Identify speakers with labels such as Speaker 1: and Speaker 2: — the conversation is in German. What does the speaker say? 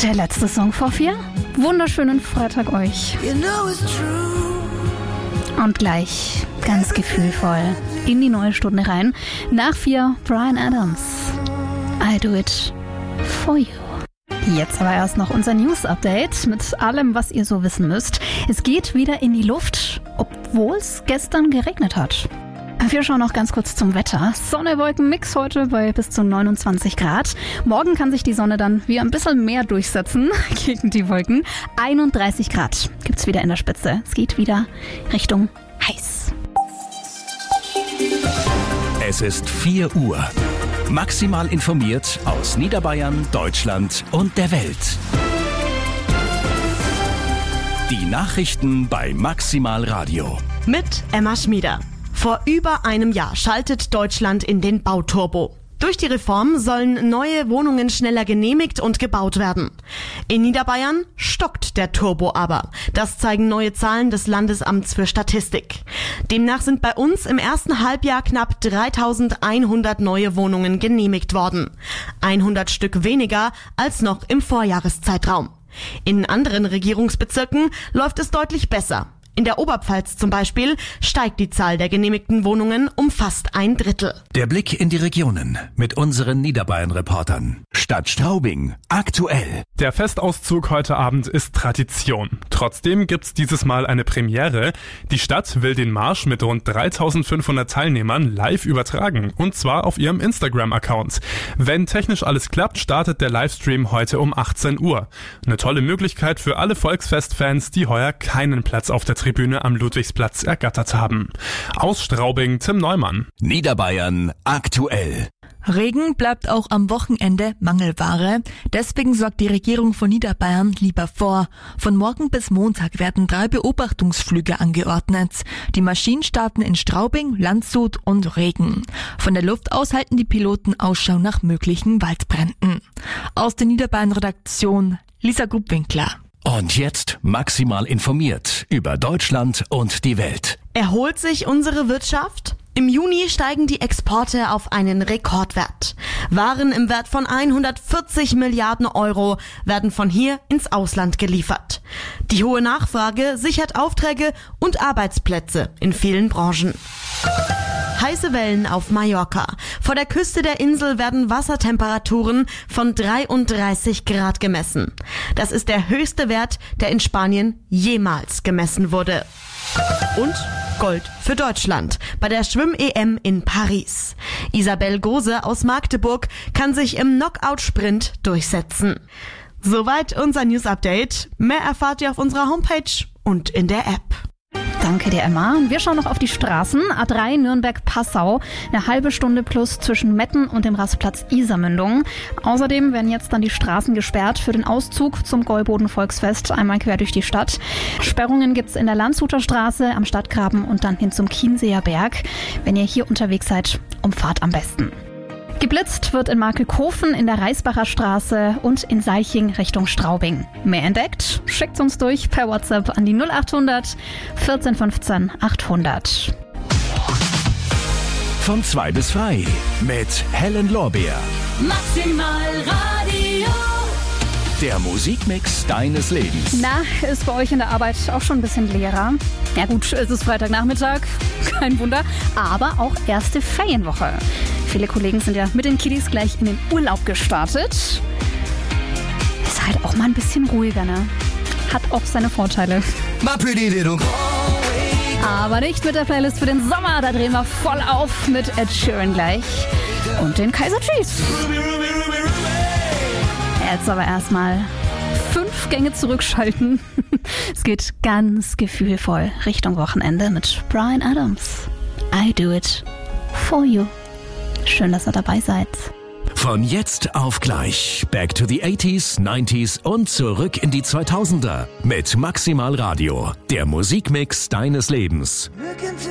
Speaker 1: Der letzte Song vor 4. Wunderschönen Freitag euch. Und gleich ganz gefühlvoll in die neue Stunde rein. Nach 4 Bryan Adams. I do it for you. Jetzt aber erst noch unser News-Update mit allem, was ihr so wissen müsst. Es geht wieder in die Luft, obwohl es gestern geregnet hat. Wir schauen noch ganz kurz zum Wetter. Sonne-Wolken-Mix heute bei bis zu 29 Grad. Morgen kann sich die Sonne dann wieder ein bisschen mehr durchsetzen gegen die Wolken. 31 Grad gibt's wieder in der Spitze. Es geht wieder Richtung heiß.
Speaker 2: Es ist 4 Uhr. Maximal informiert aus Niederbayern, Deutschland und der Welt. Die Nachrichten bei Maximal Radio.
Speaker 3: Mit Emma Schmieder. Vor über einem Jahr schaltet Deutschland in den Bauturbo. Durch die Reform sollen neue Wohnungen schneller genehmigt und gebaut werden. In Niederbayern stockt der Turbo aber. Das zeigen neue Zahlen des Landesamts für Statistik. Demnach sind bei uns im ersten Halbjahr knapp 3.100 neue Wohnungen genehmigt worden. 100 Stück weniger als noch im Vorjahreszeitraum. In anderen Regierungsbezirken läuft es deutlich besser. In der Oberpfalz zum Beispiel steigt die Zahl der genehmigten Wohnungen um fast 1/3.
Speaker 2: Der Blick in die Regionen mit unseren Niederbayern-Reportern. Stadt Straubing, aktuell.
Speaker 4: Der Festauszug heute Abend ist Tradition. Trotzdem gibt's dieses Mal eine Premiere. Die Stadt will den Marsch mit rund 3.500 Teilnehmern live übertragen. Und zwar auf ihrem Instagram-Account. Wenn technisch alles klappt, startet der Livestream heute um 18 Uhr. Eine tolle Möglichkeit für alle Volksfest-Fans, die heuer keinen Platz auf der Tribüne am Ludwigsplatz ergattert haben. Aus Straubing, Tim Neumann.
Speaker 2: Niederbayern, aktuell.
Speaker 5: Regen bleibt auch am Wochenende Mangelware. Deswegen sorgt die Regierung von Niederbayern lieber vor. Von morgen bis Montag werden 3 Beobachtungsflüge angeordnet. Die Maschinen starten in Straubing, Landshut und Regen. Von der Luft aus halten die Piloten Ausschau nach möglichen Waldbränden. Aus der Niederbayern-Redaktion Lisa Grubwinkler.
Speaker 2: Und jetzt maximal informiert über Deutschland und die Welt.
Speaker 3: Erholt sich unsere Wirtschaft? Im Juni steigen die Exporte auf einen Rekordwert. Waren im Wert von 140 Milliarden Euro werden von hier ins Ausland geliefert. Die hohe Nachfrage sichert Aufträge und Arbeitsplätze in vielen Branchen. Heiße Wellen auf Mallorca. Vor der Küste der Insel werden Wassertemperaturen von 33 Grad gemessen. Das ist der höchste Wert, der in Spanien jemals gemessen wurde. Und Gold für Deutschland bei der Schwimm-EM in Paris. Isabel Gose aus Magdeburg kann sich im Knockout-Sprint durchsetzen. Soweit unser News-Update. Mehr erfahrt ihr auf unserer Homepage und in der App.
Speaker 1: Danke dir, Emma. Und wir schauen noch auf die Straßen. A3 Nürnberg-Passau. Eine halbe Stunde plus zwischen Metten und dem Rastplatz Isarmündung. Außerdem werden jetzt dann die Straßen gesperrt für den Auszug zum Gäuboden-Volksfest einmal quer durch die Stadt. Sperrungen gibt's in der Landshuter Straße, am Stadtgraben und dann hin zum Chiemseer Berg. Wenn ihr hier unterwegs seid, umfahrt am besten. Geblitzt wird in Markelkofen, in der Reisbacher Straße und in Seiching Richtung Straubing. Mehr entdeckt? Schickt's uns durch per WhatsApp an die 0800 1415 800.
Speaker 2: Von 2 bis 3 mit Helen Lorbeer.
Speaker 6: Maximal Radio.
Speaker 2: Der Musikmix deines Lebens.
Speaker 1: Na, ist bei euch in der Arbeit auch schon ein bisschen leerer? Ja gut, es ist Freitagnachmittag, kein Wunder, aber auch erste Ferienwoche. Viele Kollegen sind ja mit den Kiddies gleich in den Urlaub gestartet. Ist halt auch mal ein bisschen ruhiger, ne? Hat auch seine Vorteile. Aber nicht mit der Playlist für den Sommer, da drehen wir voll auf mit Ed Sheeran gleich und den Kaiser Chiefs. Jetzt aber erstmal 5 Gänge zurückschalten. Es geht ganz gefühlvoll Richtung Wochenende mit Bryan Adams. I do it for you. Schön, dass ihr dabei seid.
Speaker 2: Von jetzt auf gleich. Back to the 80s, 90s und zurück in die 2000er. Mit Maximal Radio. Der Musikmix deines Lebens.